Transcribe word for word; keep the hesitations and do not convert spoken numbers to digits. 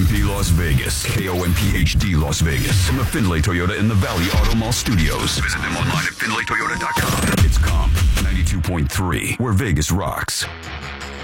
M P Las Vegas. K O M P H D Las Vegas. From the Findlay Toyota in the Valley Auto Mall Studios. Visit them online at Findlay Toyota dot com. It's Comp ninety-two point three, where Vegas rocks.